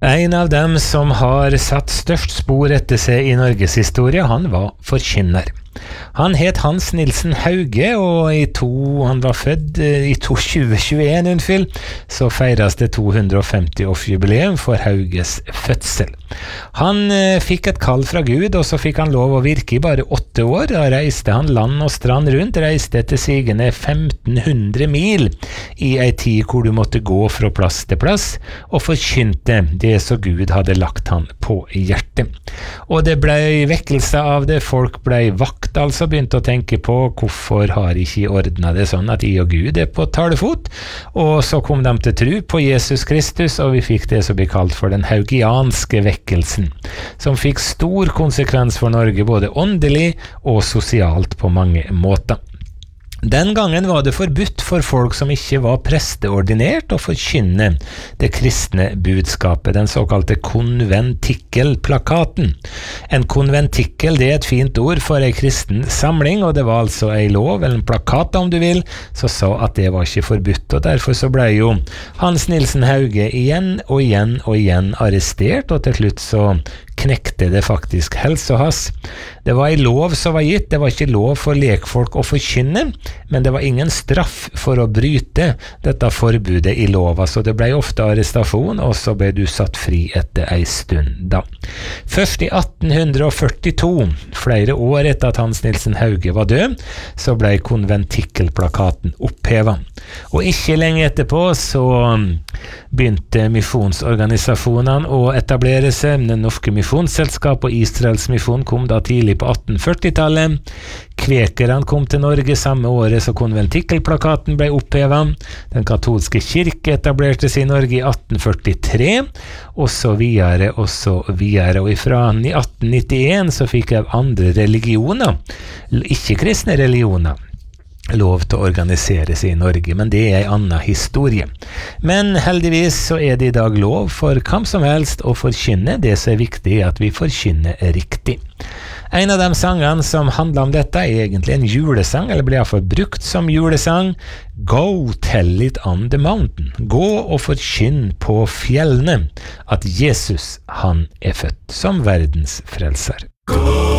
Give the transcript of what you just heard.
En av dem som har satt størst spor etter seg i Norges historie, han var forkynner. Han het Hans Nilsen Hauge, og han var født i 2021, så feires det 250-årsjubileum for Hauges fødsel. Han fikk et kall fra Gud, og så fikk han lov å virke i bare 8 år. Da reiste han land og strand rundt, reiste etter sigende 1500 mil i ei tid hvor du måtte gå fra plass til plass, og forkynte det som Gud hadde lagt han på hjertet. Og det ble vekkelse av det, folk ble vakt, altså begynte å tenke på hvorfor har ikke ordnet det sånn at jeg og Gud er på talefot, og så kom de til tro på Jesus Kristus, og vi fikk det som blir kalt for den haugianske vekkelsen, som fikk stor konsekvens for Norge, både åndelig og sosialt på mange måter. Den gangen var det forbudt for folk som ikke var presteordinert å forkynne det kristne budskapet, den såkalte konventikkelplakaten. En konventikkel, det er et fint ord for en kristen samling, og det var altså en lov, eller en plakat om du vil, som sa at det var ikke forbudt, og derfor så ble jo Hans Nilsen Hauge igjen og igjen og igjen arrestert, og til slutt så knekte det faktisk helsa hans. Det var en lov som var gitt, det var ikke lov for lekfolk å forkynne, men det var ingen straff for å bryte dette forbudet i lova, så det ble ofte arrestasjon, og så ble du satt fri etter en stund da. Først i 1842, flere år etter at Hans Nilsen Hauge var død, så ble konventikkelplakaten opphevet. Og ikke lenge etterpå så begynte misjonsorganisasjonene å etablere seg. Den norske misjonsselskap og Israels misjon kom da tidlig på 1840-tallet. Kvekerne kom til Norge samme året så konventikkelplakaten ble opphevet. Den katolske kirke etablerte seg i Norge i 1843, og så videre og så videre. Og fra 1891 så fikk jeg andre religioner, ikke-kristne religioner, lov til å organisere seg i Norge, men det er en annen historie. Men heldigvis så er det i dag lov for hvem som helst å forkynne det som er viktig, at vi forkynner riktig. En av de sangene som handler om dette er egentlig en julesang, eller blir i hvert fall brukt som julesang. Go tell it on the mountain. Gå og forkynn på fjellene at Jesus, han er født som verdens frelser. Go!